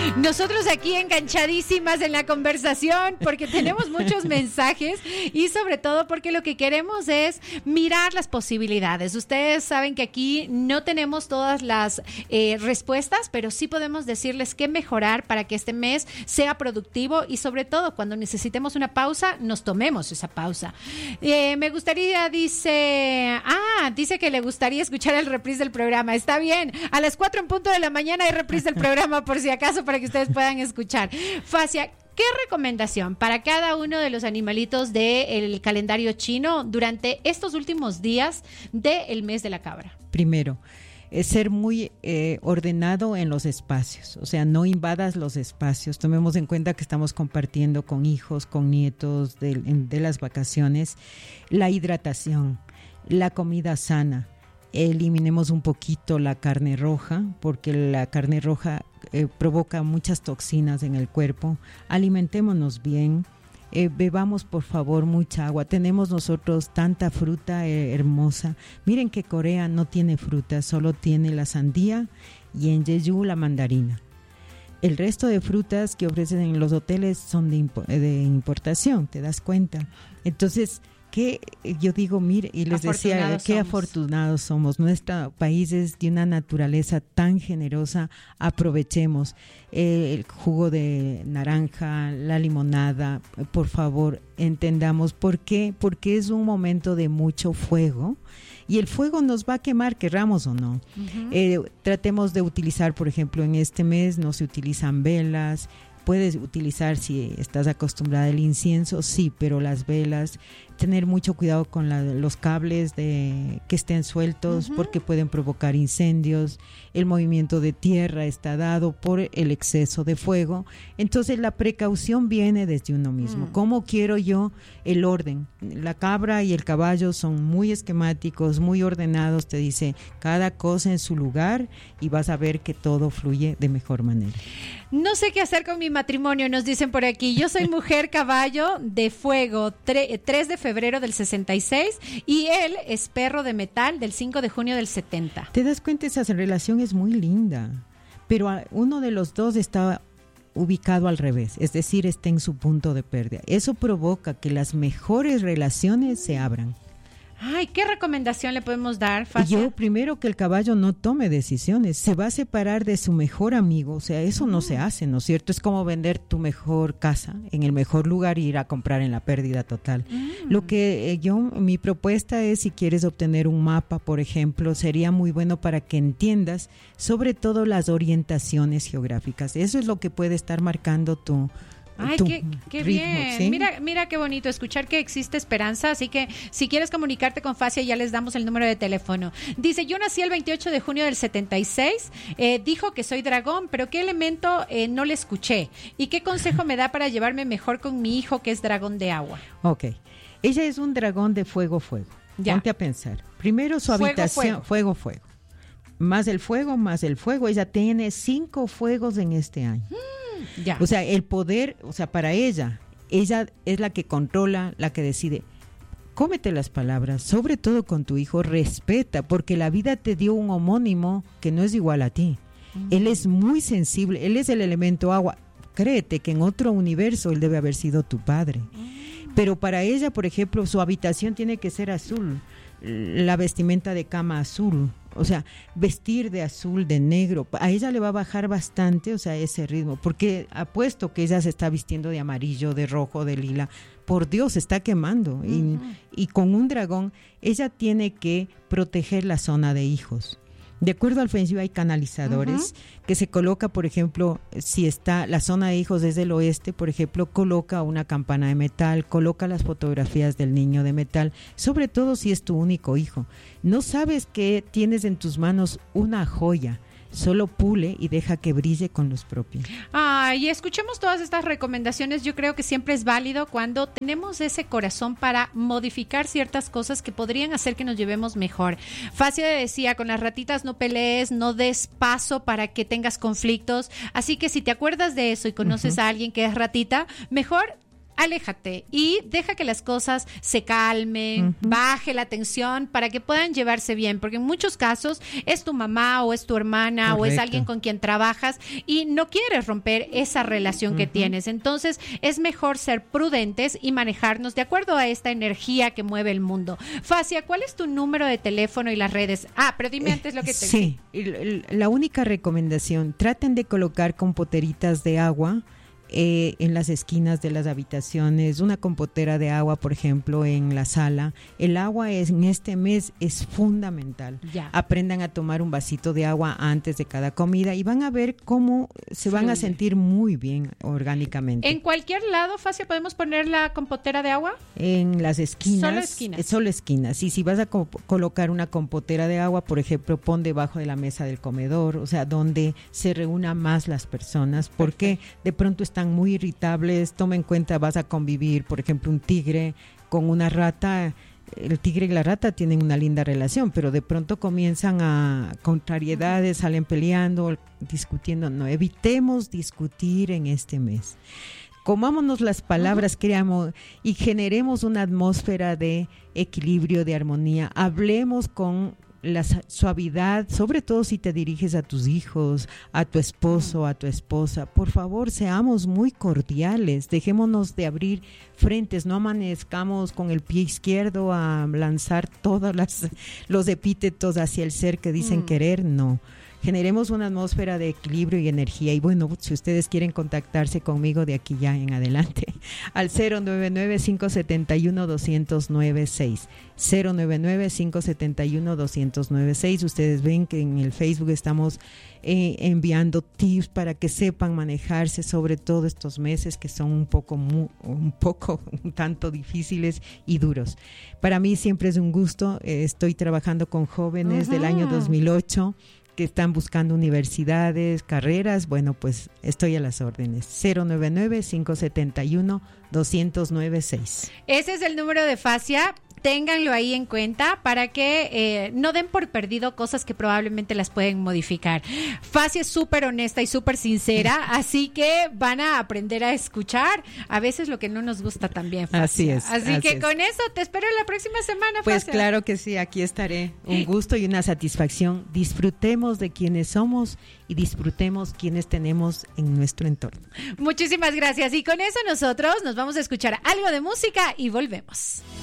Nosotros aquí enganchadísimas en la conversación porque tenemos muchos mensajes y sobre todo porque lo que queremos es mirar las posibilidades. Ustedes saben que aquí no tenemos todas las respuestas, pero sí podemos decirles qué mejorar para que este mes sea productivo y sobre todo cuando necesitemos una pausa, nos tomemos esa pausa. Me gustaría, dice que le gustaría escuchar el reprise del programa. Está bien, a las 4 en punto de la mañana hay reprise del programa por si acaso para que ustedes puedan escuchar. Facia, ¿qué recomendación para cada uno de los animalitos del calendario chino durante estos últimos días del mes de la cabra? Primero, ser muy ordenado en los espacios, o sea, no invadas los espacios. Tomemos en cuenta que estamos compartiendo con hijos, con nietos de las vacaciones. La hidratación, la comida sana. Eliminemos un poquito la carne roja, porque la carne roja provoca muchas toxinas en el cuerpo. Alimentémonos bien, bebamos por favor mucha agua. Tenemos nosotros tanta fruta hermosa. Miren que Corea no tiene fruta, solo tiene la sandía y en Jeju la mandarina. El resto de frutas que ofrecen en los hoteles son de importación, ¿te das cuenta? Entonces, que yo digo, mire, y les decía, qué afortunados somos. Nuestro país es de una naturaleza tan generosa, aprovechemos el jugo de naranja, la limonada, por favor, entendamos por qué, porque es un momento de mucho fuego y el fuego nos va a quemar, querramos o no. Tratemos de utilizar, por ejemplo, en este mes no se utilizan velas. Puedes utilizar, si estás acostumbrada al incienso, sí, pero las velas, tener mucho cuidado con los cables que estén sueltos, porque pueden provocar incendios. El movimiento de tierra está dado por el exceso de fuego. Entonces la precaución viene desde uno mismo. ¿Cómo quiero yo el orden? La cabra y el caballo son muy esquemáticos, muy ordenados. Te dice cada cosa en su lugar y vas a ver que todo fluye de mejor manera. No sé qué hacer con mi matrimonio, nos dicen por aquí. Yo soy mujer caballo de fuego, 3 de febrero del 66 y él es perro de metal del 5 de junio del 70. ¿Te das cuenta? Esa relación es muy linda, pero uno de los dos está ubicado al revés, es decir, está en su punto de pérdida. Eso provoca que las mejores relaciones se abran. Ay, ¿qué recomendación le podemos dar, Facia? Yo primero que el caballo no tome decisiones, se va a separar de su mejor amigo, o sea, eso no se hace, ¿no es cierto? Es como vender tu mejor casa en el mejor lugar e ir a comprar en la pérdida total. Lo que mi propuesta es, si quieres obtener un mapa, por ejemplo, sería muy bueno para que entiendas sobre todo las orientaciones geográficas. Eso es lo que puede estar marcando tu Ay, qué ritmo, bien. ¿sí? Mira qué bonito escuchar que existe esperanza. Así que si quieres comunicarte con Facia, ya les damos el número de teléfono. Dice, yo nací el 28 de junio del 76. Dijo que soy dragón, pero ¿qué elemento no le escuché? ¿Y qué consejo me da para llevarme mejor con mi hijo que es dragón de agua? Ok. Ella es un dragón de fuego. Ya. Ponte a pensar. Primero su habitación. Fuego. Más el fuego. Ella tiene 5 fuegos en este año. Ya. O sea, el poder, o sea, para ella es la que controla, la que decide. Cómete las palabras, sobre todo con tu hijo, respeta, porque la vida te dio un homónimo que no es igual a ti. Él es muy sensible, él es el elemento agua. Créete que en otro universo él debe haber sido tu padre. Pero para ella, por ejemplo, su habitación tiene que ser azul, la vestimenta de cama azul. O sea, vestir de azul, de negro, a ella le va a bajar bastante, o sea, ese ritmo, porque apuesto que ella se está vistiendo de amarillo, de rojo, de lila, por Dios, se está quemando. Y con un dragón, ella tiene que proteger la zona de hijos. De acuerdo al Feng Shui hay canalizadores que se coloca, por ejemplo, si está la zona de hijos desde el oeste, por ejemplo, coloca una campana de metal, coloca las fotografías del niño de metal, sobre todo si es tu único hijo. No sabes que tienes en tus manos una joya. Solo pule y deja que brille con luz propia. Y escuchemos todas estas recomendaciones. Yo creo que siempre es válido cuando tenemos ese corazón para modificar ciertas cosas que podrían hacer que nos llevemos mejor. Facia decía, con las ratitas no pelees, no des paso para que tengas conflictos. Así que si te acuerdas de eso y conoces a alguien que es ratita, mejor aléjate y deja que las cosas se calmen, baje la tensión para que puedan llevarse bien, porque en muchos casos es tu mamá o es tu hermana o es alguien con quien trabajas y no quieres romper esa relación que tienes. Entonces es mejor ser prudentes y manejarnos de acuerdo a esta energía que mueve el mundo. Facia, ¿cuál es tu número de teléfono y las redes? Pero dime antes lo que te... Sí, la única recomendación, traten de colocar compoteritas de agua en las esquinas de las habitaciones, una compotera de agua, por ejemplo, en la sala. El agua en este mes es fundamental. Ya. Aprendan a tomar un vasito de agua antes de cada comida y van a ver cómo se van a sentir muy bien orgánicamente. ¿En cualquier lado, Facia, podemos poner la compotera de agua? En las esquinas. ¿Solo esquinas? Solo esquinas. Y si vas a colocar una compotera de agua, por ejemplo, pon debajo de la mesa del comedor, o sea, donde se reúnan más las personas, porque de pronto están muy irritables. Toma en cuenta, vas a convivir, por ejemplo, un tigre con una rata. El tigre y la rata tienen una linda relación, pero de pronto comienzan a contrariedades, salen peleando, discutiendo. No, evitemos discutir en este mes. Comámonos las palabras, creamos y generemos una atmósfera de equilibrio, de armonía. Hablemos con la suavidad, sobre todo si te diriges a tus hijos, a tu esposo, a tu esposa. Por favor, seamos muy cordiales, dejémonos de abrir frentes, no amanezcamos con el pie izquierdo a lanzar todos los epítetos hacia el ser que dicen querer, no. Generemos una atmósfera de equilibrio y energía. Y bueno, si ustedes quieren contactarse conmigo de aquí ya en adelante, al 099-571-2096. 099-571-2096. Ustedes ven que en el Facebook estamos enviando tips para que sepan manejarse, sobre todo estos meses que son un tanto difíciles y duros. Para mí siempre es un gusto. Estoy trabajando con jóvenes del año 2008 que están buscando universidades, carreras. Bueno, pues estoy a las órdenes. 099-571-2096. Ese es el número de Facia. Ténganlo ahí en cuenta para que no den por perdido cosas que probablemente las pueden modificar. Facia es súper honesta y súper sincera, así que van a aprender a escuchar a veces lo que no nos gusta también, Facia. Así es. Así que con eso te espero la próxima semana, Facia. Pues claro que sí, aquí estaré. Un gusto y una satisfacción. Disfrutemos de quienes somos y disfrutemos quienes tenemos en nuestro entorno. Muchísimas gracias. Y con eso nosotros nos vamos a escuchar algo de música y volvemos.